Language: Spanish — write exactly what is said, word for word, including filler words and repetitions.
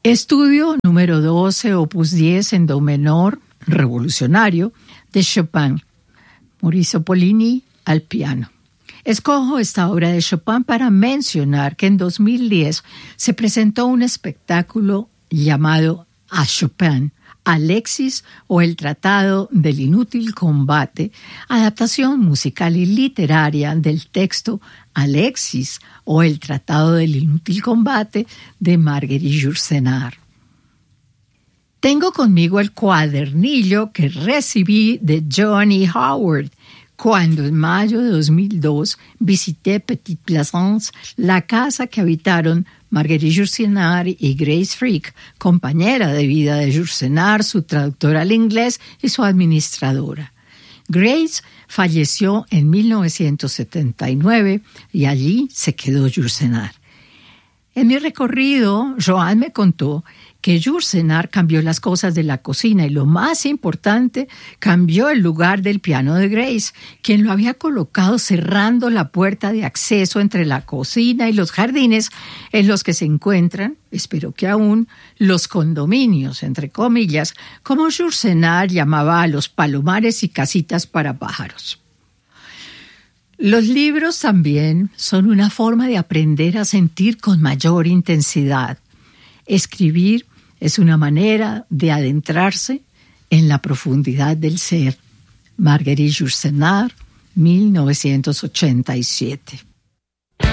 Estudio número doce, opus diez en do menor, revolucionario, de Chopin. Maurizio Pollini al piano. Escojo esta obra de Chopin para mencionar que en dos mil diez se presentó un espectáculo llamado A Chopin, Alexis o el Tratado del Inútil Combate, adaptación musical y literaria del texto Alexis o el Tratado del Inútil Combate de Marguerite Yourcenar. Tengo conmigo el cuadernillo que recibí de Joanie Howard cuando en mayo de dos mil dos visité Petite Plaisance, la casa que habitaron Marguerite Yourcenar y Grace Frick, compañera de vida de Yourcenar, su traductora al inglés y su administradora. Grace falleció en mil novecientos setenta y nueve y allí se quedó Yourcenar. En mi recorrido, Joan me contó que Yourcenar cambió las cosas de la cocina y, lo más importante, cambió el lugar del piano de Grace, quien lo había colocado cerrando la puerta de acceso entre la cocina y los jardines en los que se encuentran, espero que aún, los condominios, entre comillas, como Yourcenar llamaba a los palomares y casitas para pájaros. Los libros también son una forma de aprender a sentir con mayor intensidad. Escribir es una manera de adentrarse en la profundidad del ser. Marguerite Yourcenar, mil novecientos ochenta y siete.